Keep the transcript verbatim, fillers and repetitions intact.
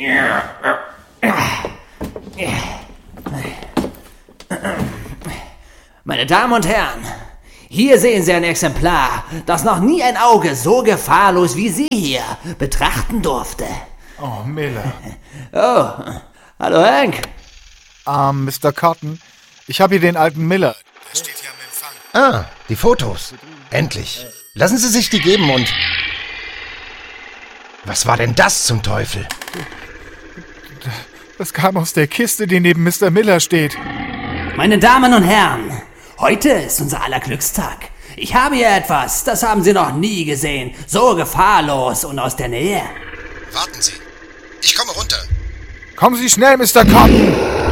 Meine Damen und Herren, hier sehen Sie ein Exemplar, das noch nie ein Auge so gefahrlos wie Sie hier betrachten durfte. Oh, Miller. Oh, hallo Hank. Ähm, Mister Cotton, ich habe hier den alten Miller. Der steht hier am Empfang. Ah, die Fotos. Endlich. Lassen Sie sich die geben und... Was war denn das zum Teufel? Das kam aus der Kiste, die neben Mister Miller steht. Meine Damen und Herren, heute ist unser aller Glückstag. Ich habe hier etwas, das haben Sie noch nie gesehen. So gefahrlos und aus der Nähe. Warten Sie. Ich komme runter. Kommen Sie schnell, Mister Cotton!